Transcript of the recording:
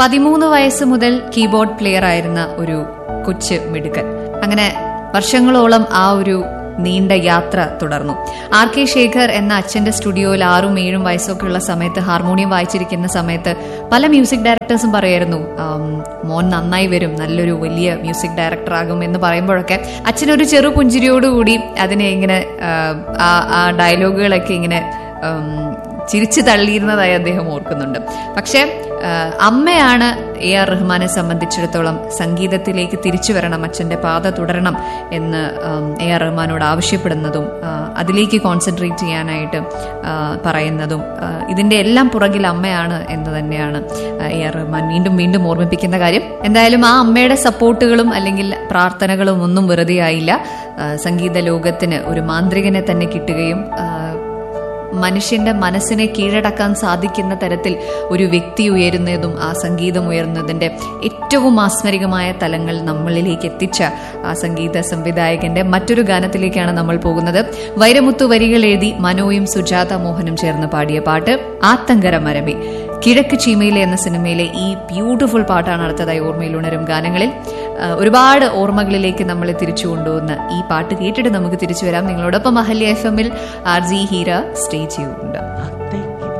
13 വയസ്സ് മുതൽ keyboard player ആയിരുന്ന ഒരു കൊച്ചു മിടുക്കൻ. അങ്ങനെ വർഷങ്ങളോളം ആ ഒരു നീണ്ട യാത്ര തുടർന്നു. ആർ കെ ശേഖർ എന്ന അച്ഛന്റെ സ്റ്റുഡിയോയിൽ 6ഉം 7ഉം വയസ്സൊക്കെ ഉള്ള സമയത്ത് ഹാർമോണിയം വായിച്ചിരിക്കുന്ന സമയത്ത് പല മ്യൂസിക് ഡയറക്ടേഴ്സും പറയായിരുന്നു, മോൻ നന്നായി വരും, നല്ലൊരു വലിയ മ്യൂസിക് ഡയറക്ടർ ആകും എന്ന് പറയുമ്പോഴൊക്കെ അച്ഛനൊരു ചെറു പുഞ്ചിരിയോടുകൂടി അതിനെ ഇങ്ങനെ ആ ഡയലോഗുകളൊക്കെ ഇങ്ങനെ ചിരിച്ചു തള്ളിയിരുന്നതായി അദ്ദേഹം ഓർക്കുന്നുണ്ട്. പക്ഷെ അമ്മയാണ് എ ആർ റഹ്മാനെ സംബന്ധിച്ചിടത്തോളം സംഗീതത്തിലേക്ക് തിരിച്ചു വരണം, അച്ഛന്റെ പാത തുടരണം എന്ന് എ ആർ റഹ്മാനോട് ആവശ്യപ്പെടുന്നതും അതിലേക്ക് കോൺസെൻട്രേറ്റ് ചെയ്യാനായിട്ട് പറയുന്നതും ഇതിന്റെ എല്ലാം പുറകിൽ അമ്മയാണ് എന്ന് തന്നെയാണ് എ ആർ റഹ്മാൻ വീണ്ടും വീണ്ടും ഓർമ്മിപ്പിക്കുന്ന കാര്യം. എന്തായാലും ആ അമ്മയുടെ സപ്പോർട്ടുകളും അല്ലെങ്കിൽ പ്രാർത്ഥനകളും ഒന്നും വെറുതെ ആയില്ല. സംഗീത ലോകത്തിന് ഒരു മാന്ത്രികനെ തന്നെ കിട്ടുകയും മനുഷ്യന്റെ മനസ്സിനെ കീഴടക്കാൻ സാധിക്കുന്ന തരത്തിൽ ഒരു വ്യക്തി ഉയരുന്നതും ആ സംഗീതം ഉയർന്നതിന്റെ ഏറ്റവും മാസ്മരികമായ തലങ്ങൾ നമ്മളിലേക്ക് എത്തിച്ച ആ സംഗീത സംവിധായകന്റെ മറ്റൊരു ഗാനത്തിലേക്കാണ് നമ്മൾ പോകുന്നത്. വൈരമുത്തു വരികൾ എഴുതി മനോയും സുജാത മോഹനും ചേർന്ന് പാടിയ പാട്ട് ആത്തങ്കര മരമേ. കിഴക്ക് ചീമയിലെ എന്ന സിനിമയിലെ ഈ ബ്യൂട്ടിഫുൾ പാട്ടാണ് അടുത്തതായി ഓർമ്മയിൽ ഉണരും ഗാനങ്ങളിൽ. ഒരുപാട് ഓർമ്മകളിലേക്ക് നമ്മളെ തിരിച്ചു കൊണ്ടുവന്ന് ഈ പാട്ട് കേട്ടിട്ട് നമുക്ക് തിരിച്ചു വരാം. നിങ്ങളോടൊപ്പം അഹല്യ FM-ൽ RJ ഹീര സ്റ്റേ ചെയ്യുന്നുണ്ട്.